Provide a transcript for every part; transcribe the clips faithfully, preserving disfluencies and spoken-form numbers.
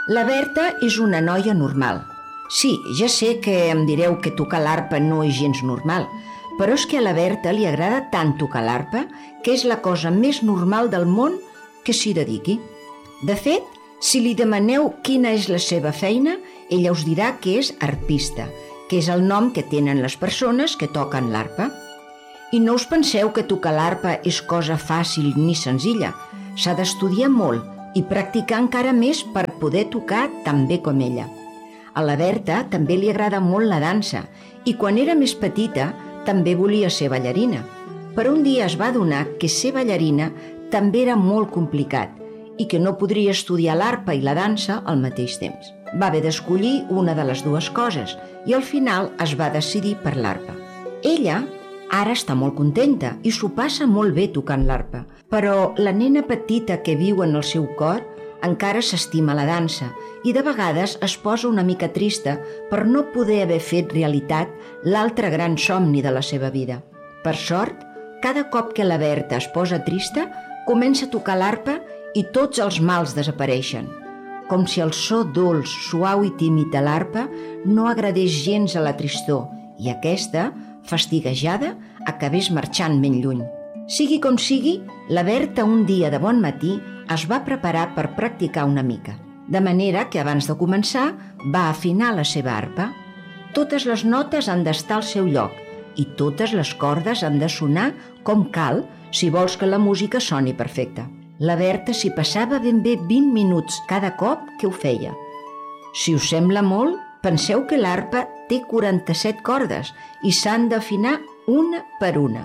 La Berta és una noia normal. Sí, ja sé que em direu que tocar l'arpa no és gens normal, però és que a la Berta li agrada tant tocar l'arpa que és la cosa més normal del món que s'hi dediqui. De fet, si li demaneu quina és la seva feina, ella us dirà que és arpista, que és el nom que tenen les persones que toquen l'arpa. I no us penseu que tocar l'arpa és cosa fàcil ni senzilla. S'ha d'estudiar molt i practicar encara més per poder tocar tan bé com ella. A la Berta també li agrada molt la dansa i quan era més petita també volia ser ballarina. Però un dia es va adonar que ser ballarina també era molt complicat i que no podria estudiar l'arpa i la dansa al mateix temps. Va haver d'escollir una de les dues coses i al final es va decidir per l'arpa. Ella ara està molt contenta i s'ho passa molt bé tocant l'arpa, però la nena petita que viu en el seu cor encara s'estima la dansa i de vegades es posa una mica trista per no poder haver fet realitat l'altre gran somni de la seva vida. Per sort, cada cop que la Berta es posa trista, comença a tocar l'arpa i tots els mals desapareixen. Com si el so dolç, suau i tímid de l'arpa no agradés gens a la tristor i aquesta, fastiguejada, acabés marxant ben lluny. Sigui com sigui, la Berta un dia de bon matí es va preparar per practicar una mica, de manera que abans de començar va afinar la seva arpa. Totes les notes han d'estar al seu lloc i totes les cordes han de sonar com cal si vols que la música soni perfecta. La Berta s'hi passava ben bé vint minuts cada cop que ho feia. Si us sembla molt, penseu que l'arpa té quaranta-set cordes i s'han d'afinar una per una.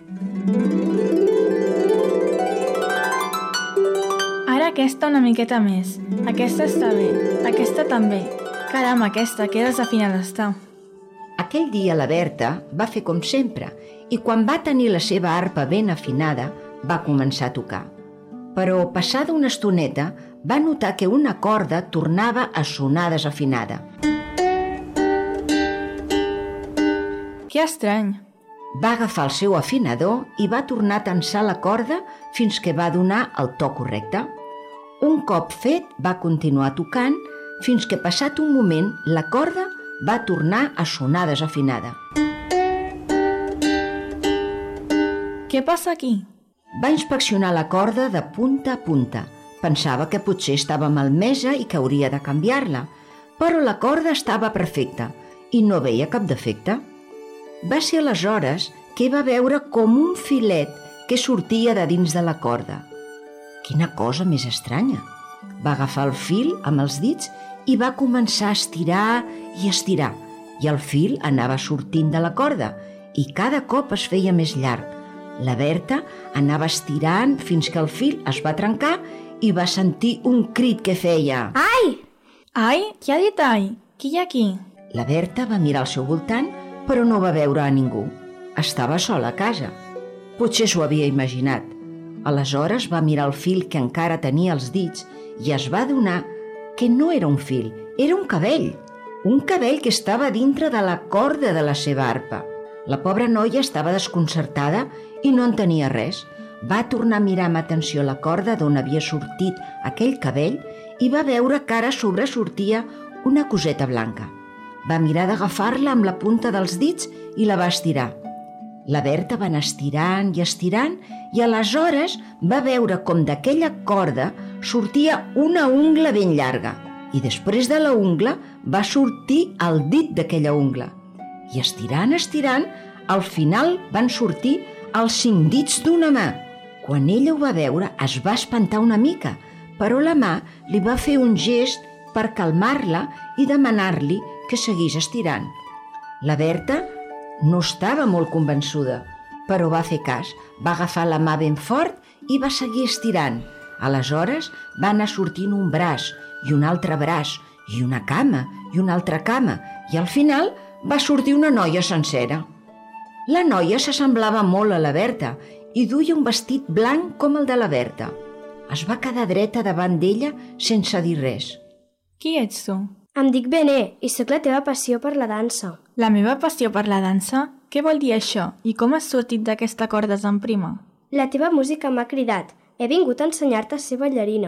Ara aquesta una miqueta més. Aquesta està bé. Aquesta també. Caram, aquesta, que desafinada està. Aquell dia la Berta va fer com sempre i quan va tenir la seva arpa ben afinada va començar a tocar. Però passada una estoneta va notar que una corda tornava a sonar desafinada. Que estrany. Va agafar el seu afinador i va tornar a tensar la corda fins que va donar el to correcte. Un cop fet, va continuar tocant fins que, passat un moment, la corda va tornar a sonar desafinada. Què passa aquí? Va inspeccionar la corda de punta a punta. Pensava que potser estava malmesa i que hauria de canviar-la, però la corda estava perfecta i no veia cap defecte. Va ser aleshores que va veure com un filet que sortia de dins de la corda. Quina cosa més estranya! Va agafar el fil amb els dits i va començar a estirar i estirar, i el fil anava sortint de la corda i cada cop es feia més llarg. La Berta anava estirant fins que el fil es va trencar i va sentir un crit que feia Ai! Ai? Qui ha dit ai? Qui hi ha aquí? La Berta va mirar al seu voltant però no va veure a ningú. Estava sola a casa. Potser s'ho havia imaginat. Aleshores va mirar el fil que encara tenia als dits i es va adonar que no era un fil, era un cabell. Un cabell que estava dintre de la corda de la seva arpa. La pobra noia estava desconcertada i no entenia res. Va tornar a mirar amb atenció la corda d'on havia sortit aquell cabell i va veure que ara sobresortia una coseta blanca. Va mirar d'agafar-la amb la punta dels dits i la va estirar. La Berta va anar estirant i estirant i aleshores va veure com d'aquella corda sortia una ungla ben llarga i després de la ungla va sortir el dit d'aquella ungla. I estirant, estirant, al final van sortir els cinc dits d'una mà. Quan ella ho va veure es va espantar una mica, però la mà li va fer un gest per calmar-la i demanar-li que seguís estirant. La Berta no estava molt convençuda, però va fer cas, va agafar la mà ben fort i va seguir estirant. Aleshores va anar sortint un braç i un altre braç i una cama i una altra cama i al final va sortir una noia sencera. La noia s'assemblava molt a la Berta i duia un vestit blanc com el de la Berta. Es va quedar dreta davant d'ella sense dir res. Qui ets tu? Em dic Bené i sóc la teva passió per la dansa. La meva passió per la dansa? Què vol dir això? I com has sortit d'aquesta corda tan prima? La teva música m'ha cridat. He vingut a ensenyar-te a ser ballarina.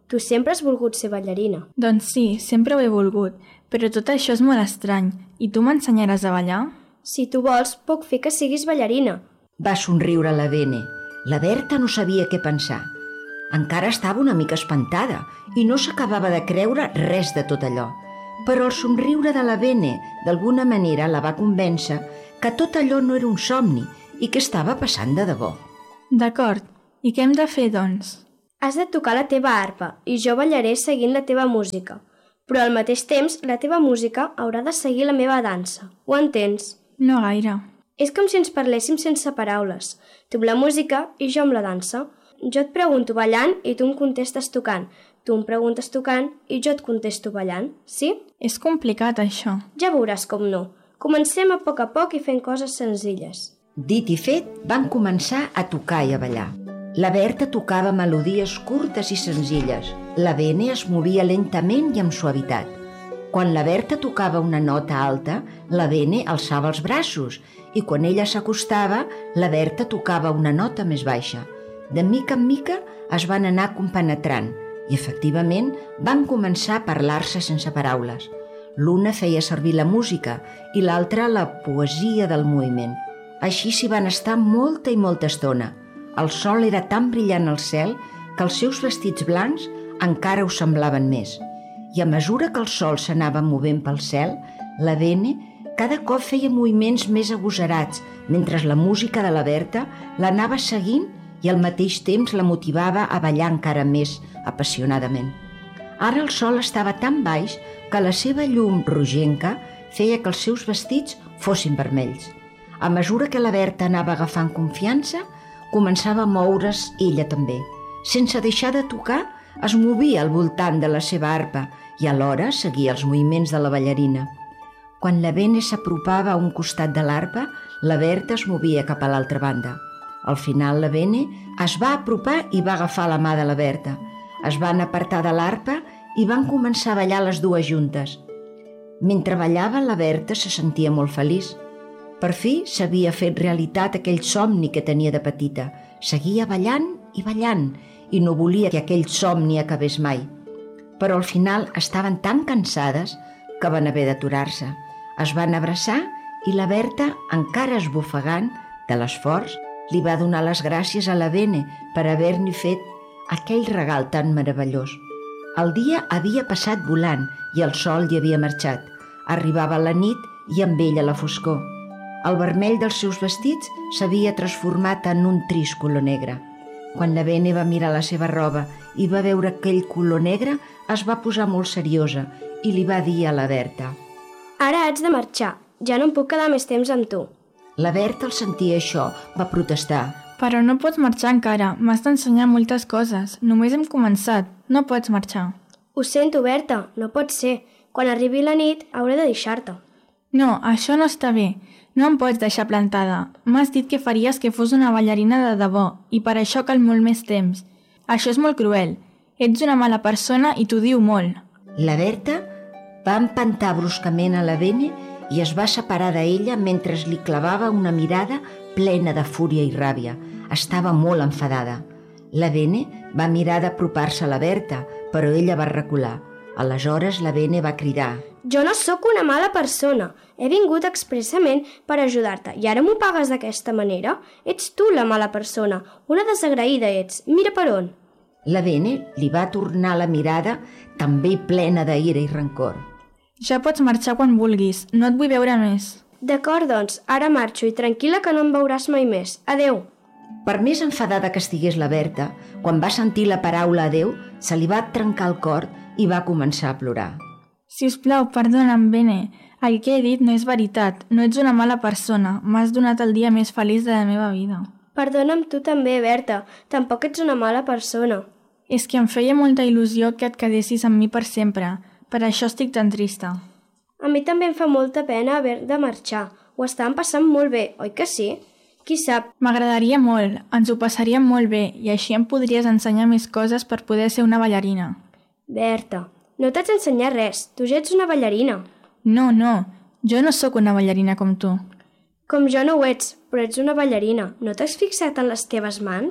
Tu sempre has volgut ser ballarina. Doncs sí, sempre ho he volgut, però tot això és molt estrany. I tu m'ensenyaràs a ballar? Si tu vols, puc fer que siguis ballarina. Va somriure la Bene. La Berta no sabia què pensar. Encara estava una mica espantada i no s'acabava de creure res de tot allò. Però el somriure de la Bene d'alguna manera la va convèncer que tot allò no era un somni i que estava passant de debò. D'acord. I què hem de fer, doncs? Has de tocar la teva arpa i jo ballaré seguint la teva música. Però al mateix temps la teva música haurà de seguir la meva dansa. Ho entens? No gaire. És com si ens parléssim sense paraules. Tu amb la música i jo amb la dansa. Jo et pregunto ballant i tu em contestes tocant. Tu em preguntes tocant i jo et contesto ballant, sí? És complicat, això. Ja veuràs com no. Comencem a poc a poc i fent coses senzilles. Dit i fet, van començar a tocar i a ballar. La Berta tocava melodies curtes i senzilles. La Bene es movia lentament i amb suavitat. Quan la Berta tocava una nota alta, la Bene alçava els braços i quan ella s'acostava, la Berta tocava una nota més baixa. De mica en mica es van anar compenetrant i, efectivament, van començar a parlar-se sense paraules. L'una feia servir la música i l'altra la poesia del moviment. Així s'hi van estar molta i molta estona. El sol era tan brillant al cel que els seus vestits blancs encara ho semblaven més. I a mesura que el sol s'anava movent pel cel, la Bene cada cop feia moviments més agosarats, mentre la música de la Berta l'anava seguint i al mateix temps la motivava a ballar encara més apassionadament. Ara el sol estava tan baix que la seva llum rogenca feia que els seus vestits fossin vermells. A mesura que la Berta anava agafant confiança, començava a moure's ella també. Sense deixar de tocar, es movia al voltant de la seva arpa i alhora seguia els moviments de la ballarina. Quan la Bene s'apropava a un costat de l'arpa, la Berta es movia cap a l'altra banda. Al final la Bene es va apropar i va agafar la mà de la Berta. Es van apartar de l'arpa i van començar a ballar les dues juntes. Mentre ballava, la Berta se sentia molt feliç. Per fi s'havia fet realitat aquell somni que tenia de petita. Seguia ballant i ballant i no volia que aquell somni acabés mai. Però al final estaven tan cansades que van haver d'aturar-se. Es van abraçar i la Berta, encara esbufegant de l'esforç, li va donar les gràcies a la Bene per haver-li fet aquell regal tan meravellós. El dia havia passat volant i el sol hi havia marxat. Arribava la nit i amb ella la foscor. El vermell dels seus vestits s'havia transformat en un trist color negre. Quan la Bene va mirar la seva roba i va veure aquell color negre, es va posar molt seriosa i li va dir a la Berta: Ara haig de marxar. Ja no em puc quedar més temps amb tu. La Berta, al sentir això, va protestar. Però no pots marxar encara. M'has d'ensenyar moltes coses. Només hem començat. No pots marxar. Ho sento, Berta. No pot ser. Quan arribi la nit, hauré de deixar-te. No, això no està bé. No em pots deixar plantada. M'has dit que faries que fos una ballarina de debò i per això cal molt més temps. Això és molt cruel. Ets una mala persona i t'ho diu molt. La Berta va empantar bruscament a la Bene i es va separar d'ella mentre li clavava una mirada plena de fúria i ràbia. Estava molt enfadada. La Bene va mirar d'apropar-se a la Berta, però ella va recular. Aleshores la Bene va cridar: Jo no sóc una mala persona. He vingut expressament per ajudar-te i ara m'ho pagues d'aquesta manera? Ets tu la mala persona. Una desagraïda ets. Mira per on. La Bene li va tornar la mirada també plena d'ira i rancor. Ja pots marxar quan vulguis. No et vull veure més. D'acord, doncs. Ara marxo i tranquil·la que no em veuràs mai més. Adéu. Per més enfadada que estigués la Berta, quan va sentir la paraula adéu, se li va trencar el cor i va començar a plorar. Si us plau, perdona'm, Bene. El que he dit no és veritat. No ets una mala persona. M'has donat el dia més feliç de la meva vida. Perdona'm tu també, Berta. Tampoc ets una mala persona. És que em feia molta il·lusió que et quedessis amb mi per sempre. Per això estic tan trista. A mi també em fa molta pena haver de marxar. Ho estàvem passant molt bé, oi que sí? Qui sap? M'agradaria molt. Ens ho passaríem molt bé i així em podries ensenyar més coses per poder ser una ballarina. Berta, no t'haig d'ensenyar res. Tu ja ets una ballarina. No, no. Jo no sóc una ballarina com tu. Com jo no ho ets, però ets una ballarina. No t'has fixat en les teves mans?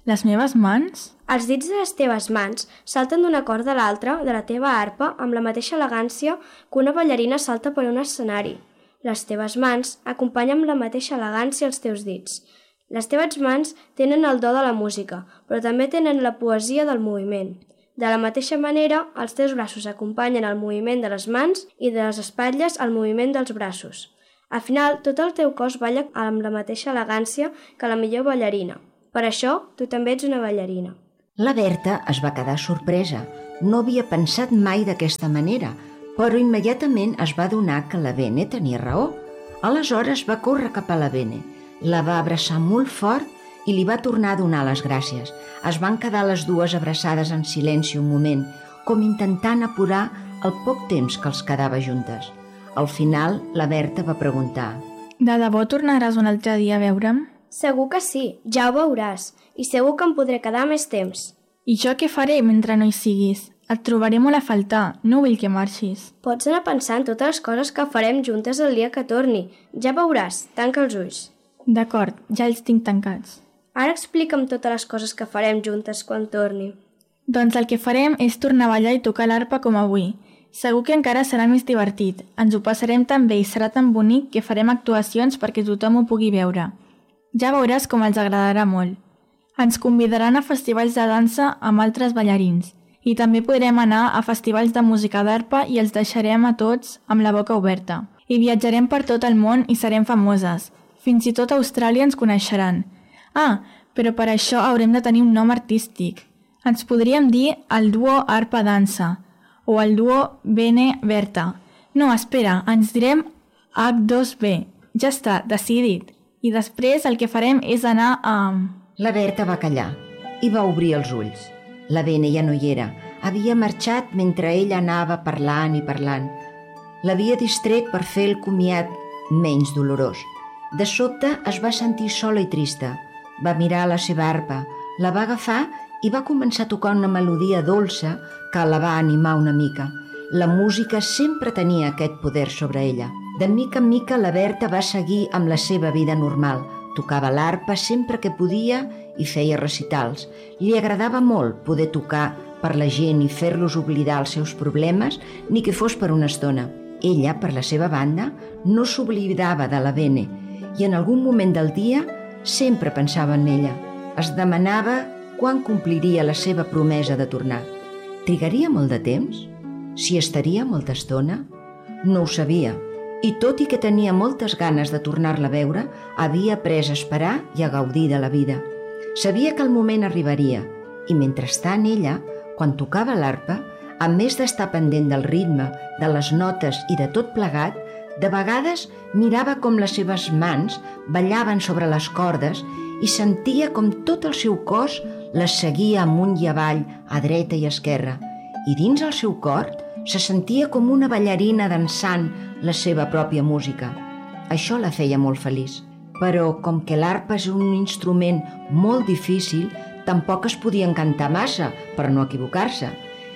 Les meves mans? Els dits de les teves mans salten d'una corda a l'altra de la teva arpa amb la mateixa elegància que una ballarina salta per un escenari. Les teves mans acompanyen amb la mateixa elegància els teus dits. Les teves mans tenen el do de la música, però també tenen la poesia del moviment. De la mateixa manera, els teus braços acompanyen el moviment de les mans i de les espatlles el moviment dels braços. Al final, tot el teu cos balla amb la mateixa elegància que la millor ballarina. Per això, tu també ets una ballarina. La Berta es va quedar sorpresa. No havia pensat mai d'aquesta manera, però immediatament es va adonar que la Bene tenia raó. Aleshores va córrer cap a la Bene, la va abraçar molt fort i li va tornar a donar les gràcies. Es van quedar les dues abraçades en silenci un moment, com intentant apurar el poc temps que els quedava juntes. Al final, la Berta va preguntar: De debò tornaràs un altre dia a veure'm? Segur que sí, ja ho veuràs, i segur que em podré quedar més temps. I jo què faré mentre no hi siguis? Et trobaré molt a faltar, no vull que marxis. Pots anar pensant totes les coses que farem juntes el dia que torni. Ja veuràs, tanca els ulls. D'acord, ja els tinc tancats. Ara explica'm totes les coses que farem juntes quan torni. Doncs el que farem és tornar a ballar i tocar l'arpa com avui. Segur que encara serà més divertit. Ens ho passarem tan bé i serà tan bonic que farem actuacions perquè tothom ho pugui veure. Ja veuràs com els agradarà molt. Ens convidaran a festivals de dansa amb altres ballarins i també podrem anar a festivals de música d'arpa i els deixarem a tots amb la boca oberta. I viatjarem per tot el món i serem famoses. Fins i tot a Austràlia ens coneixeran. Ah, però per això haurem de tenir un nom artístic. Ens podríem dir el duo arpa-dansa o el duo Bene-Berta. No, espera, ens direm hac dos be. Ja està, decidit. I després el que farem és anar a... La Berta va callar i va obrir els ulls. La Bene ja no hi era. Havia marxat mentre ella anava parlant i parlant. L'havia distret per fer el comiat menys dolorós. De sobte es va sentir sola i trista. Va mirar la seva arpa, la va agafar i va començar a tocar una melodia dolça que la va animar una mica. La música sempre tenia aquest poder sobre ella. De mica en mica la Berta va seguir amb la seva vida normal. Tocava l'arpa sempre que podia i feia recitals. Li agradava molt poder tocar per la gent i fer-los oblidar els seus problemes, ni que fos per una estona. Ella, per la seva banda, no s'oblidava de la Bene i en algun moment del dia sempre pensava en ella. Es demanava quan compliria la seva promesa de tornar. Trigaria molt de temps? Si estaria molta estona? No ho sabia. I tot i que tenia moltes ganes de tornar-la a veure, havia après a esperar i a gaudir de la vida. Sabia que el moment arribaria, i mentrestant ella, quan tocava l'arpa, a més d'estar pendent del ritme, de les notes i de tot plegat, de vegades mirava com les seves mans ballaven sobre les cordes i sentia com tot el seu cos les seguia amunt i avall, a dreta i esquerra, i dins el seu cor se sentia com una ballarina dansant la seva pròpia música. Això la feia molt feliç. Però, com que l'arpa és un instrument molt difícil, tampoc es podia encantar massa per no equivocar-se.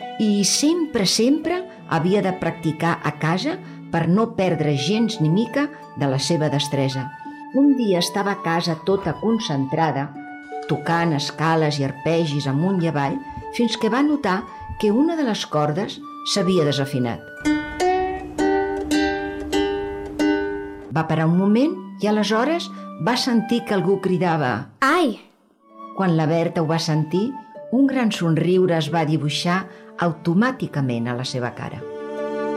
I sempre, sempre havia de practicar a casa per no perdre gens ni mica de la seva destresa. Un dia estava a casa tota concentrada, tocant escales i arpegis amunt i avall, fins que va notar que una de les cordes s'havia desafinat. Va parar un moment i aleshores va sentir que algú cridava «Ai!». Quan la Berta ho va sentir, un gran somriure es va dibuixar automàticament a la seva cara.